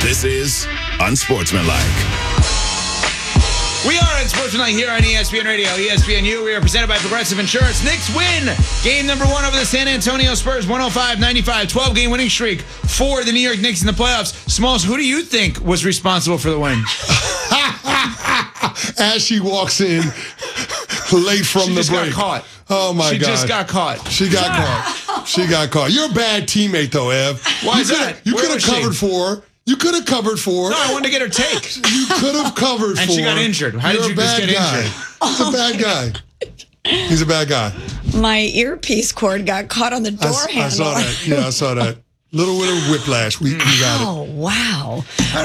This is Unsportsmanlike. We are Unsportsmanlike here on ESPN Radio, ESPNU. We are presented by Progressive Insurance. Knicks win game number 1 over the San Antonio Spurs, 105-95, 12-game winning streak for the New York Knicks in the playoffs. Smalls, who do you think was responsible for the win? As she walks in late from the break. Got caught. Oh, my God. She just got caught. She got caught. She got caught. You're a bad teammate, though, Ev. Why is that? You Where could have was she? covered for her. You could have covered for her. No, I wanted to get her take. You could have covered for her. And she got injured. How did you just get injured? He's a bad guy. He's a bad guy. My earpiece cord got caught on the door handle. I saw that. Yeah, I saw that. Little bit of whiplash. We got it. Oh, wow.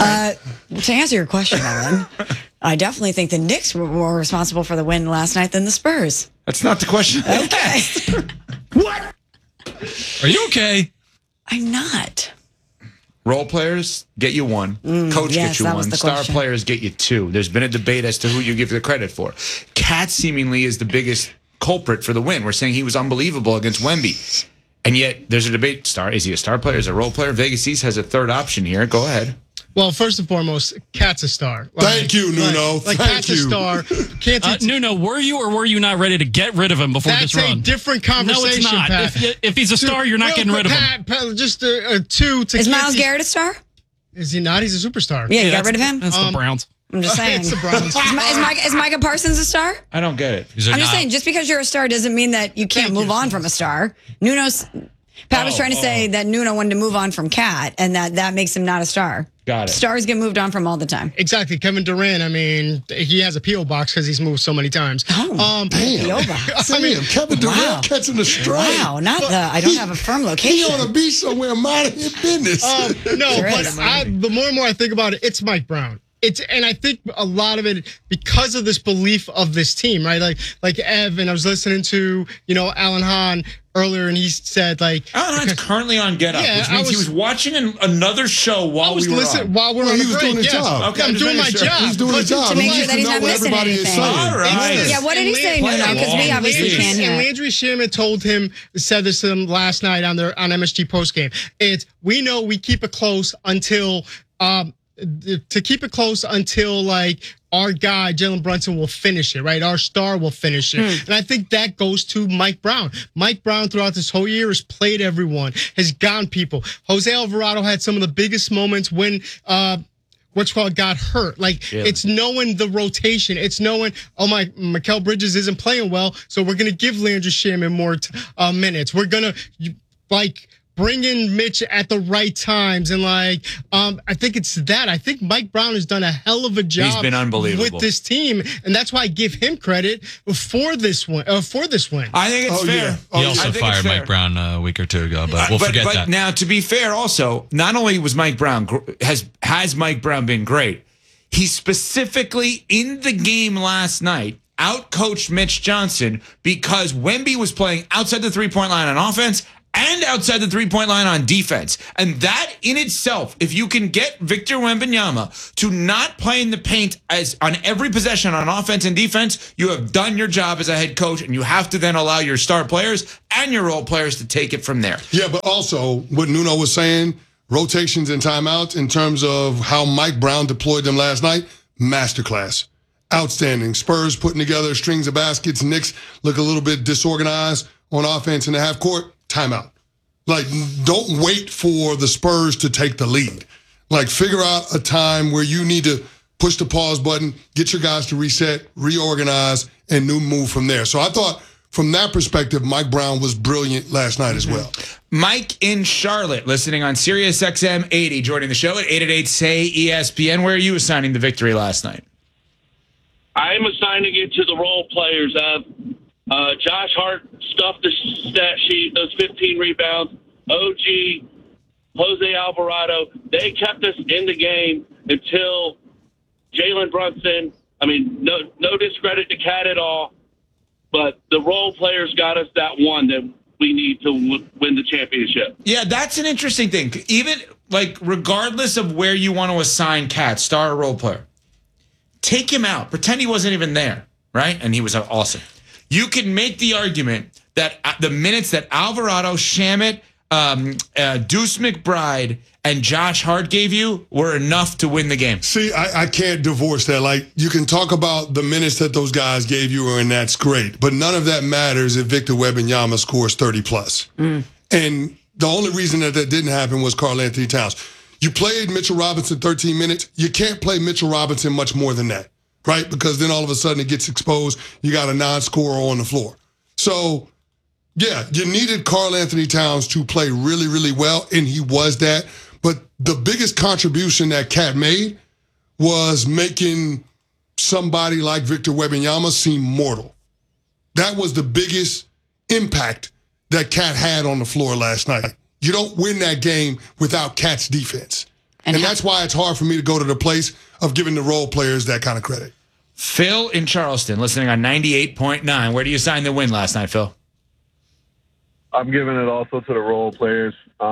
To answer your question, Ellen, I definitely think the Knicks were more responsible for the win last night than the Spurs. That's not the question. Okay. What? Are you okay? I'm not. Role players get you 1. Coach yes, gets you that 1. was the Star question. players get you 2. There's been a debate as to who you give the credit for. Cat seemingly is the biggest culprit for the win. We're saying he was unbelievable against Wemby. And yet there's a debate. Is he a star player? Is he a role player? Vegas East has a third option here. Go ahead. Well, first and foremost, Cat's a star. Thank you, Nuno. Like Thank Cat's you. a star. Can't Nuno, were you or were you not ready to get rid of him before That's this run? a different conversation, No, it's not. Pat. If he's a star, you're not getting rid of him. Pat, just a 2 to Is Miles Canty. Garrett a star? Is he not? He's a superstar. Yeah, you got rid of him? That's the Browns. I'm just saying. It's the Browns. Is Micah Parsons a star? I don't get it. These are I'm just not- saying, just because you're a star doesn't mean that you can't move on from a star. Pat was trying to say that Nuno wanted to move on from Cat, and that makes him not a star. Got it. Stars get moved on from all the time. Exactly. Kevin Durant, I mean, he has a P.O. box because he's moved so many times. Damn. I mean, Kevin Durant Wow. catching the stray. Wow, I don't have a firm He location. ought to be somewhere minding his business. no, Sure but is. the more and more I think about it, it's Mike Brown. And I think a lot of it because of this belief of this team, right? Like Ev, and I was listening to Alan Hahn earlier, and he said Alan Hunt's currently on Get Up, Yeah, which means he was watching another show while we were on. while we're Well, on he the was break. doing his yes. job. Okay, I'm just doing my making sure. job. He's doing his job. To make He sure needs that he's know not what missing everybody is anything. saying. All right. Yeah, what did he say, Nuno? Because we obviously can't hear And it. Landry Shamet told him, said this to him last night on MSG postgame. We know we keep it close until our guy, Jalen Brunson, will finish it, right? Our star will finish it. And I think that goes to Mike Brown. Mike Brown, throughout this whole year, has played everyone, has gotten people. Jose Alvarado had some of the biggest moments when got hurt. It's knowing the rotation. It's knowing, Mikal Bridges isn't playing well, so we're going to give Landry Shamet more minutes. We're going to, bring in Mitch at the right times. And I think it's that. I think Mike Brown has done a hell of a job. He's been unbelievable with this team. And that's why I give him credit for this win. I think it's fair. Yeah. He also fired Mike Brown a week or 2 ago, but we'll forget that. Now, to be fair, also, not only was Mike Brown has Mike Brown been great, he specifically in the game last night outcoached Mitch Johnson because Wemby was playing outside the 3-point line on offense and outside the 3-point line on defense. And that in itself, if you can get Victor Wembanyama to not play in the paint as on every possession on offense and defense, you have done your job as a head coach, and you have to then allow your star players and your role players to take it from there. Yeah, but also what Nuno was saying, rotations and timeouts in terms of how Mike Brown deployed them last night, masterclass. Outstanding. Spurs putting together strings of baskets. Knicks look a little bit disorganized on offense in the half court. Timeout. Don't wait for the Spurs to take the lead. Figure out a time where you need to push the pause button, get your guys to reset, reorganize, and new move from there. So I thought from that perspective, Mike Brown was brilliant last night as well. Mike in Charlotte, listening on Sirius XM 80, joining the show at 888-SAY-ESPN. Where are you assigning the victory last night? I'm assigning it to the role players. Josh Hart stuffed the stat sheet, those 15 rebounds. OG, Jose Alvarado, they kept us in the game until Jalen Brunson. No discredit to Cat at all, but the role players got us that one that we need to win the championship. Yeah, that's an interesting thing. Even, regardless of where you want to assign Cat, star or role player, take him out. Pretend he wasn't even there, right? And he was awesome. You can make the argument that the minutes that Alvarado, Shamet, Deuce McBride and Josh Hart gave you were enough to win the game. See, I can't divorce that. Like, you can talk about the minutes that those guys gave you, and that's great. But none of that matters if Victor Wembanyama scores 30-plus. And the only reason that didn't happen was Karl-Anthony Towns. You played Mitchell Robinson 13 minutes. You can't play Mitchell Robinson much more than that, right? Because then all of a sudden it gets exposed. You got a non-scorer on the floor. So, yeah, you needed Karl-Anthony Towns to play really, really well, and he was that. But the biggest contribution that Cat made was making somebody like Victor Wembanyama seem mortal. That was the biggest impact that Cat had on the floor last night. You don't win that game without Cat's defense. And that's why it's hard for me to go to the place of giving the role players that kind of credit. Phil in Charleston, listening on 98.9. Where do you sign the win last night, Phil? I'm giving it also to the role players.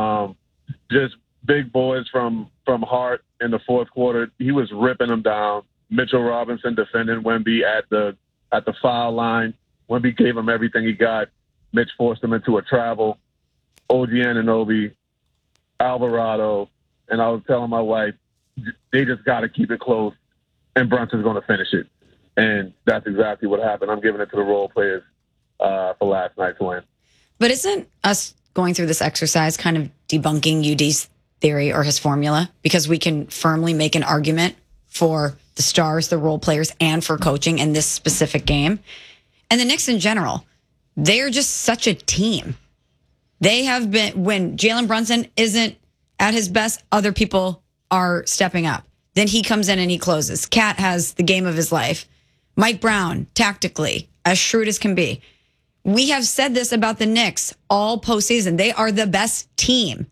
Just big boys from Hart in the fourth quarter. He was ripping them down. Mitchell Robinson defending Wemby at the foul line. Wemby gave him everything he got. Mitch forced him into a travel. OG Anunoby, Alvarado, and I was telling my wife, they just got to keep it close, and Brunson's going to finish it. And that's exactly what happened. I'm giving it to the role players for last night's win. But isn't us going through this exercise kind of debunking UD's theory or his formula? Because we can firmly make an argument for the stars, the role players, and for coaching in this specific game. And the Knicks in general, they're just such a team. They have been, when Jalen Brunson isn't at his best, other people are stepping up. Then he comes in and he closes. Cat has the game of his life. Mike Brown, tactically, as shrewd as can be. We have said this about the Knicks all postseason. They are the best team.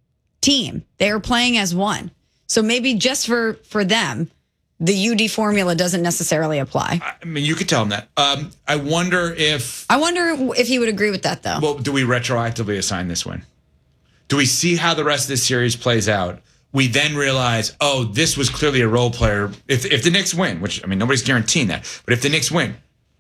They are playing as one. So maybe just for them, the UD formula doesn't necessarily apply. I mean, you could tell him that. I wonder if he would agree with that, though. Well, do we retroactively assign this win? Do we see how the rest of this series plays out? We then realize, oh, this was clearly a role player. If the Knicks win, which, I mean, nobody's guaranteeing that, but if the Knicks win,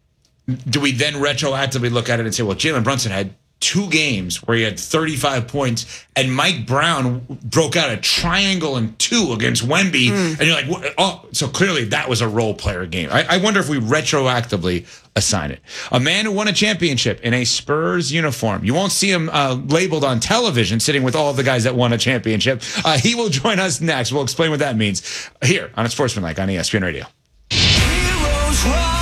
do we then retroactively look at it and say, well, Jalen Brunson had 2 games where he had 35 points, and Mike Brown broke out a triangle and 2 against Wemby, and you're like, what? Oh, so clearly that was a role player game. I wonder if we retroactively assign it. A man who won a championship in a Spurs uniform. You won't see him labeled on television sitting with all of the guys that won a championship. He will join us next. We'll explain what that means here on Sportsmanlike on ESPN Radio. Heroes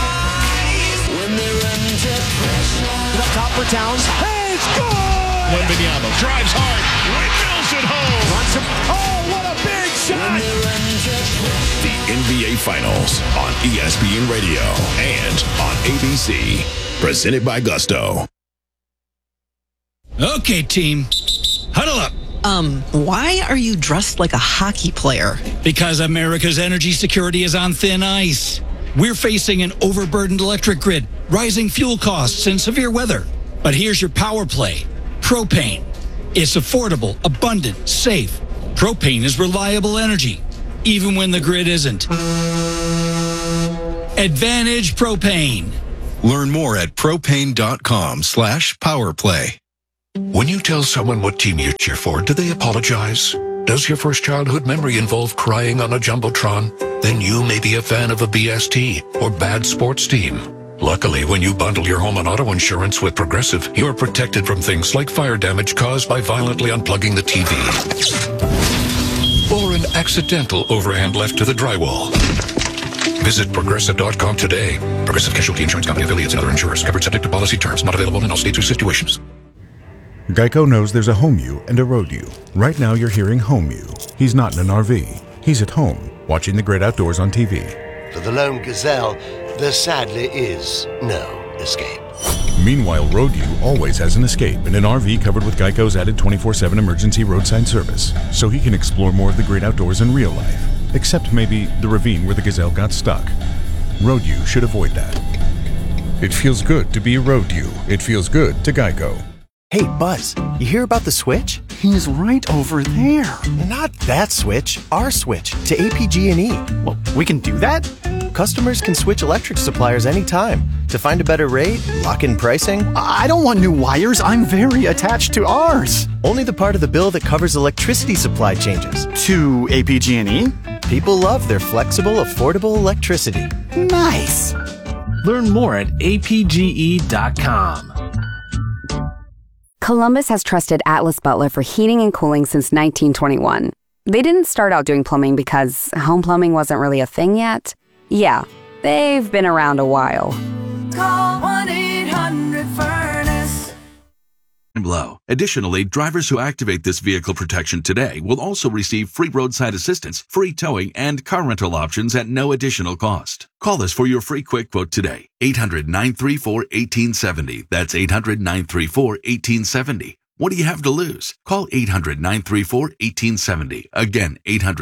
rise when they run into pressure. The top for Towns. Hey, score! Wembanyama drives hard, windmills it home. Brunson. Oh, what a big shot! The NBA Finals on ESPN Radio and on ABC. Presented by Gusto. Okay, team. Huddle up. Why are you dressed like a hockey player? Because America's energy security is on thin ice. We're facing an overburdened electric grid, rising fuel costs, and severe weather. But here's your power play. Propane. It's affordable, abundant, safe. Propane is reliable energy, even when the grid isn't. Advantage Propane. Learn more at propane.com/powerplay. When you tell someone what team you cheer for, do they apologize? Does your first childhood memory involve crying on a Jumbotron? Then you may be a fan of a BST or bad sports team. Luckily, when you bundle your home and auto insurance with Progressive, you're protected from things like fire damage caused by violently unplugging the TV. Or an accidental overhand left to the drywall. Visit Progressive.com today. Progressive Casualty Insurance Company, affiliates, and other insurers. Covered subject to policy terms. Not available in all states or situations. Geico knows there's a home you and a road you. Right now you're hearing home you. He's not in an RV. He's at home, watching the great outdoors on TV. For the lone gazelle, there sadly is no escape. Meanwhile, road you always has an escape in an RV covered with Geico's added 24/7 emergency roadside service, so he can explore more of the great outdoors in real life. Except maybe the ravine where the gazelle got stuck. Road you should avoid that. It feels good to be a road you. It feels good to Geico. Hey, Buzz, you hear about the switch? He's right over there. Not that switch, our switch to APG&E. Well, we can do that? customers can switch electric suppliers anytime. To find a better rate, lock in pricing. I don't want new wires. I'm very attached to ours. Only the part of the bill that covers electricity supply changes. To APG&E? People love their flexible, affordable electricity. Nice. Learn more at apge.com. Columbus has trusted Atlas Butler for heating and cooling since 1921. They didn't start out doing plumbing because home plumbing wasn't really a thing yet. Yeah, they've been around a while. Call 1-800-FURNACE. Low. Additionally, drivers who activate this vehicle protection today will also receive free roadside assistance, free towing, and car rental options at no additional cost. Call us for your free quick quote today. 800-934-1870. That's 800-934-1870. What do you have to lose? Call 800-934-1870. Again,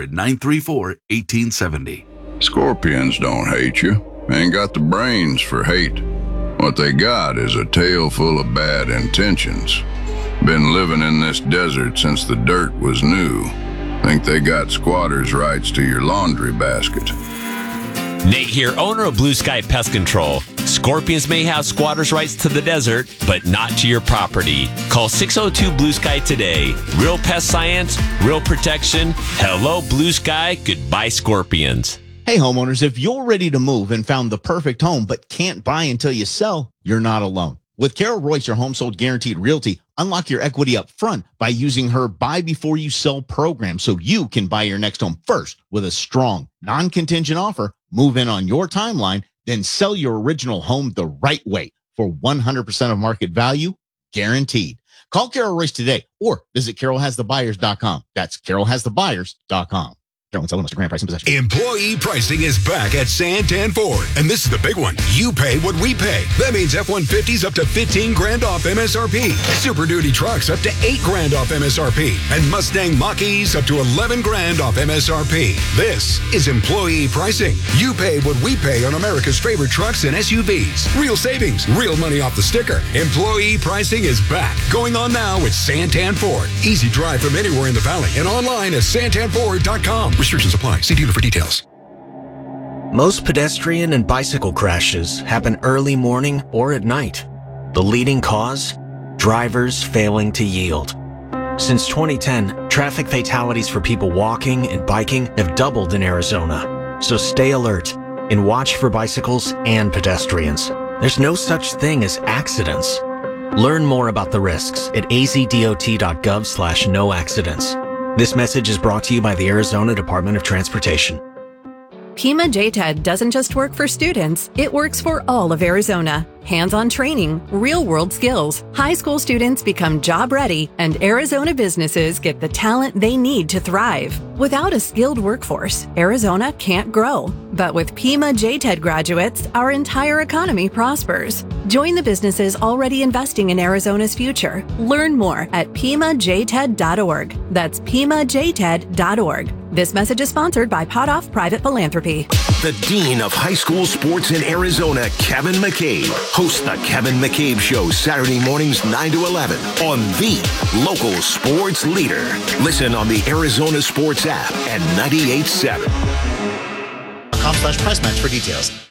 800-934-1870. Scorpions don't hate you. Ain't got the brains for hate. What they got is a tail full of bad intentions. Been living in this desert since the dirt was new. Think they got squatters' rights to your laundry basket. Nate here, owner of Blue Sky Pest Control. Scorpions may have squatters' rights to the desert, but not to your property. Call 602 Blue Sky today. Real pest science, real protection. Hello, Blue Sky. Goodbye, Scorpions. Hey, homeowners, if you're ready to move and found the perfect home but can't buy until you sell, you're not alone. With Carol Royce, your home sold guaranteed realty, unlock your equity up front by using her buy before you sell program so you can buy your next home first with a strong, non-contingent offer, move in on your timeline, then sell your original home the right way for 100% of market value, guaranteed. Call Carol Royce today or visit carolhasthebuyers.com. That's carolhasthebuyers.com. Must grant price and possession. Employee pricing is back at Santan Ford, and this is the big one. You pay what we pay. That means F-150s up to $15,000 off MSRP, Super Duty trucks up to $8,000 off MSRP, and Mustang Mach-E's up to $11,000 off MSRP. This is employee pricing. You pay what we pay on America's favorite trucks and SUVs. Real savings, real money off the sticker. Employee pricing is back. Going on now with Santan Ford. Easy drive from anywhere in the valley and online at santanford.com. Restrictions apply. See dealer for details. Most pedestrian and bicycle crashes happen early morning or at night. The leading cause? Drivers failing to yield. Since 2010, traffic fatalities for people walking and biking have doubled in Arizona. So stay alert and watch for bicycles and pedestrians. There's no such thing as accidents. Learn more about the risks at azdot.gov/no accidents. This message is brought to you by the Arizona Department of Transportation. Pima JTED doesn't just work for students, it works for all of Arizona. Hands-on training, real-world skills. High school students become job-ready, and Arizona businesses get the talent they need to thrive. Without a skilled workforce, Arizona can't grow. But with Pima JTED graduates, our entire economy prospers. Join the businesses already investing in Arizona's future. Learn more at PimaJTED.org. That's PimaJTED.org. This message is sponsored by Potoff Private Philanthropy. The Dean of High School Sports in Arizona, Kevin McCabe, hosts the Kevin McCabe Show Saturday mornings 9 to 11 on the local sports leader. Listen on the Arizona Sports app at 98.7. .com/price match for details.